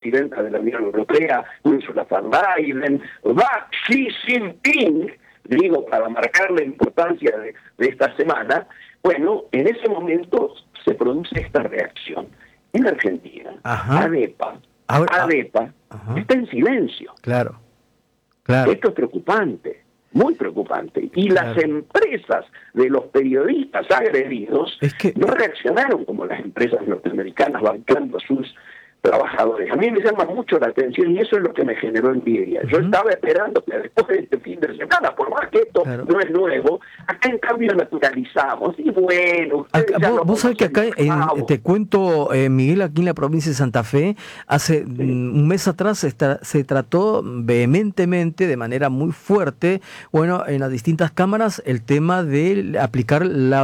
presidenta de la Unión Europea, Ursula von der Leyen, va Xi Jinping, digo, para marcar la importancia de esta semana. Bueno, en ese momento se produce esta reacción. En Argentina, ADEPA está en silencio. Claro. Esto es preocupante, muy preocupante. Y las empresas de los periodistas agredidos no reaccionaron como las empresas norteamericanas bancando a sus trabajadores. A mí me llama mucho la atención y eso es lo que me generó envidia. Yo estaba esperando que después de este fin de semana, por más que esto no es nuevo, acá en cambio naturalizamos. Y bueno, vos sabés que acá, te cuento, Miguel, aquí en la provincia de Santa Fe, hace un mes atrás se trató vehementemente, de manera muy fuerte, bueno, en las distintas cámaras, el tema de aplicar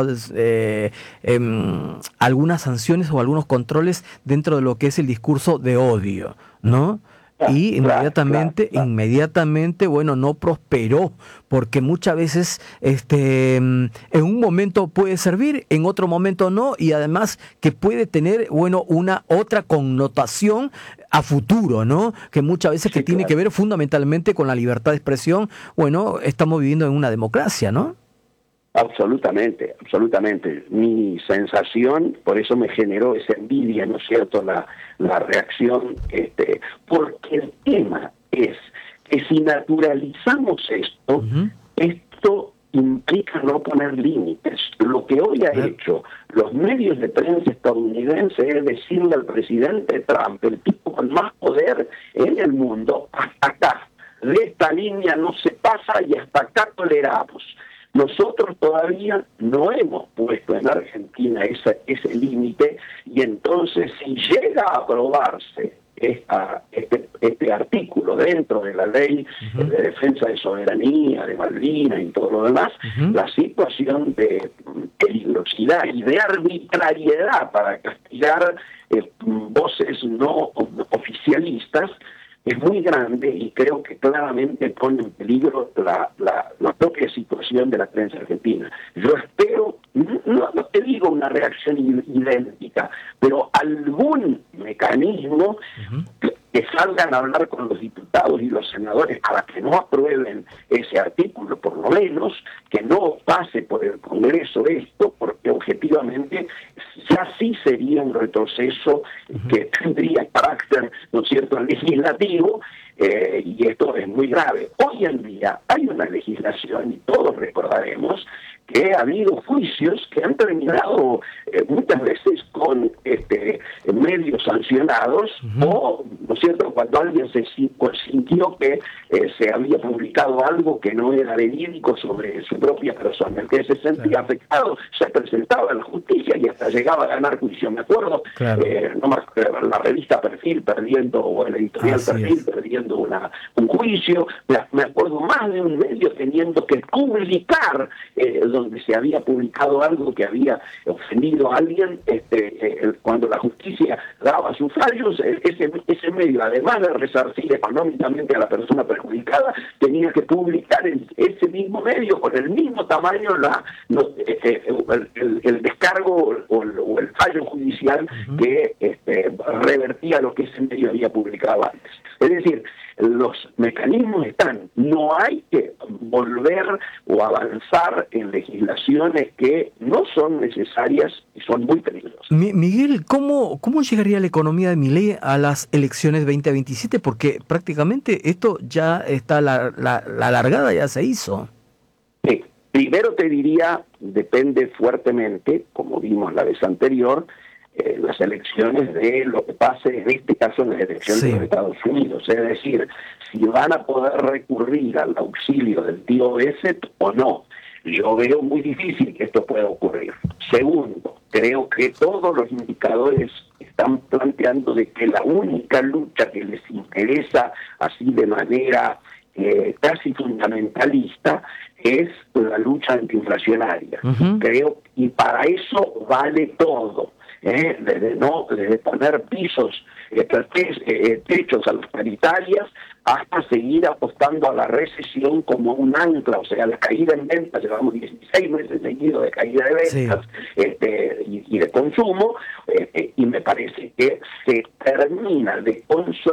algunas sanciones o algunos controles dentro de lo que es el discurso de odio, ¿no? Y inmediatamente, bueno, no prosperó, porque muchas veces en un momento puede servir, en otro momento no, y además que puede tener, bueno, una otra connotación a futuro, ¿no? Que muchas veces tiene que ver fundamentalmente con la libertad de expresión. Bueno, estamos viviendo en una democracia, ¿no? Absolutamente. Mi sensación, por eso me generó esa envidia, ¿no es cierto?, la reacción, porque el tema es que si naturalizamos esto, esto implica no poner límites. Lo que hoy ha hecho los medios de prensa estadounidenses es decirle al presidente Trump, el tipo con más poder en el mundo, hasta acá, de esta línea no se pasa y hasta acá toleramos. Nosotros todavía no hemos puesto en Argentina ese límite, y entonces si llega a aprobarse este artículo dentro de la ley de defensa de soberanía, de Malvinas y todo lo demás, la situación de peligrosidad y de arbitrariedad para castigar voces no oficialistas es muy grande, y creo que claramente pone en peligro la propia situación de la prensa argentina. Yo espero, no te digo una reacción idéntica, pero algún mecanismo que salgan a hablar con los diputados y los senadores para que no aprueben ese artículo, por lo menos, que no pase por el Congreso esto, porque objetivamente ya sí sería un retroceso que tendría carácter, ¿no es cierto?, legislativo, y esto es muy grave. Hoy en día hay una legislación, y todos recordaremos que ha habido juicios que han terminado muchas veces con medios sancionados, o, ¿no es cierto?, cuando alguien se sintió que se había publicado algo que no era verídico sobre su propia persona. El que se sentía afectado se presentaba a la justicia y hasta llegaba a ganar juicio. Me acuerdo, la revista Perfil perdiendo, o el editorial Perfil perdiendo un juicio. Me acuerdo más de un medio teniendo que publicar donde se había publicado algo que había ofendido a alguien. Cuando la justicia daba sus fallos, ese medio, además de resarcir económicamente a la persona perjudicada, tenía que publicar en ese mismo medio, con el mismo tamaño, el descargo o el fallo judicial que revertía lo que ese medio había publicado antes. Es decir, los mecanismos están, no hay que volver o avanzar en legislaciones que no son necesarias y son muy peligrosas. Miguel, ¿cómo llegaría la economía de Milei a las elecciones 2027? Porque prácticamente esto ya está, la largada ya se hizo. Sí. Primero te diría, depende fuertemente, como vimos la vez anterior, las elecciones de lo que pase, en este caso, en las elecciones de los Estados Unidos. Es decir, si van a poder recurrir al auxilio del tío Besset o no. Yo veo muy difícil que esto pueda ocurrir. Segundo, creo que todos los indicadores están planteando de que la única lucha que les interesa, así de manera casi fundamentalista, es la lucha antiinflacionaria. Creo, y para eso vale todo. Desde poner pisos, techos a las paritarias, hasta seguir apostando a la recesión como un ancla, o sea, la caída en ventas. Llevamos 16 meses seguidos de caída de ventas y de consumo, y me parece que se termina de consolidar